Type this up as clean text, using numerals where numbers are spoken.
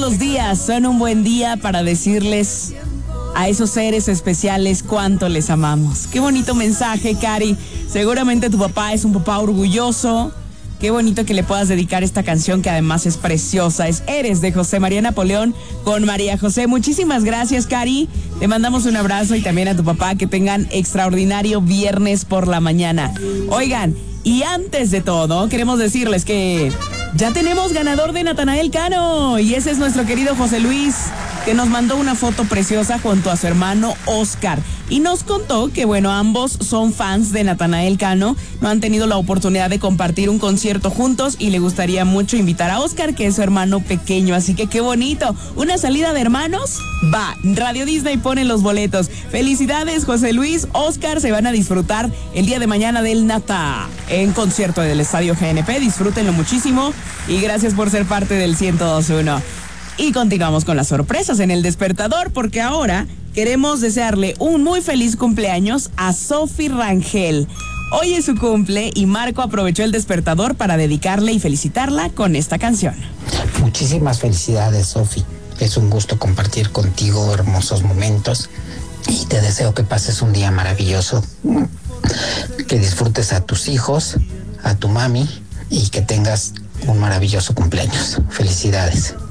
los días son un buen día para decirles a esos seres especiales cuánto les amamos. Qué bonito mensaje, Cari. Seguramente tu papá es un papá orgulloso. Qué bonito que le puedas dedicar esta canción que además es preciosa. Es Eres de José María Napoleón con María José. Muchísimas gracias, Cari. Te mandamos un abrazo y también a tu papá. Que tengan extraordinario viernes por la mañana. Oigan, y antes de todo, queremos decirles que ya tenemos ganador de Natanael Cano. Y ese es nuestro querido José Luis, que nos mandó una foto preciosa junto a su hermano Oscar. Y nos contó que, bueno, ambos son fans de Natanael Cano. No han tenido la oportunidad de compartir un concierto juntos y le gustaría mucho invitar a Oscar, que es su hermano pequeño. Así que qué bonito. ¿Una salida de hermanos? Va, Radio Disney pone los boletos. Felicidades, José Luis, Oscar. Se van a disfrutar el día de mañana del Nata en concierto del Estadio GNP. Disfrútenlo muchísimo y gracias por ser parte del 102.1. Y continuamos con las sorpresas en el despertador, porque ahora queremos desearle un muy feliz cumpleaños a Sofi Rangel. Hoy es su cumple y Marco aprovechó el despertador para dedicarle y felicitarla con esta canción. Muchísimas felicidades, Sofi. Es un gusto compartir contigo hermosos momentos y te deseo que pases un día maravilloso, que disfrutes a tus hijos, a tu mami y que tengas un maravilloso cumpleaños. Felicidades.